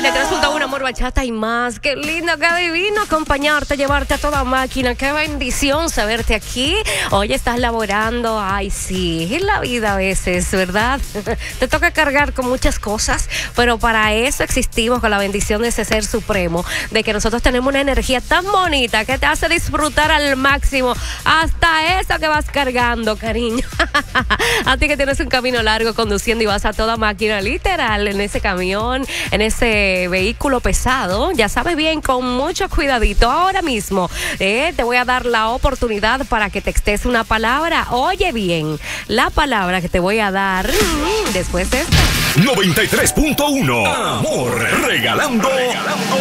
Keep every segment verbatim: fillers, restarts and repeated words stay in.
noventa y tres punto uno, amor, bachata y más. Qué lindo, qué divino acompañarte, llevarte a toda máquina. Qué bendición saberte aquí. Hoy estás laborando. Ay, sí, es la vida a veces, ¿verdad? Te toca cargar con muchas cosas, pero para eso existimos, con la bendición de ese ser supremo, de que nosotros tenemos una energía tan bonita que te hace disfrutar al máximo hasta eso que vas cargando, cariño. A ti que tienes un camino largo conduciendo y vas a toda máquina, literal, en ese camión, en ese vehículo pesado, ya sabes bien, con mucho cuidadito. Ahora mismo eh, te voy a dar la oportunidad para que textes una palabra. Oye bien, la palabra que te voy a dar mm, después de esto. noventa y tres punto uno, amor, regalando, regalando.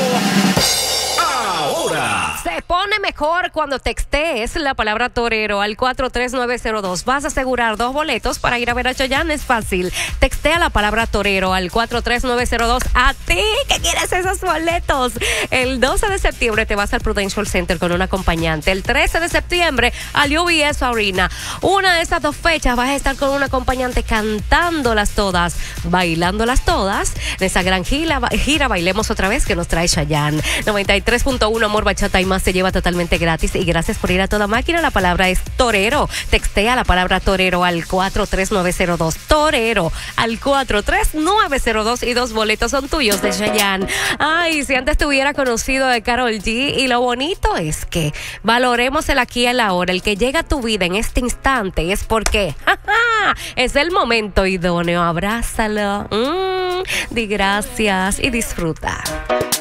Ahora se pone mejor cuando textees la palabra torero al cuatro tres nueve cero dos. Vas a asegurar dos boletos para ir a ver a Chayanne. Es fácil. Textea la palabra torero al cuatro tres nueve cero dos. A ti que quieres esos boletos. El doce de septiembre te vas al Prudential Center con un acompañante. El trece de septiembre al U B S Arena. Una de esas dos fechas vas a estar con un acompañante cantándolas todas, bailándolas todas. En esa gran gira, gira Bailemos Otra Vez que nos trae Chayanne. noventa y tres punto uno, amor, bachata y más se lleva totalmente gratis. Y gracias por ir a toda máquina. La palabra es torero. Textea la palabra torero al cuatro tres nueve cero dos. Torero al cuatro tres nueve cero dos y dos boletos son tuyos de Chayanne. Ay, si antes te hubiera conocido de Karol G. Y lo bonito es que valoremos el aquí y el ahora. El que llega a tu vida en este instante es porque ¡ja, ja! Es el momento idóneo. Abrázalo. Mm, di gracias y disfruta.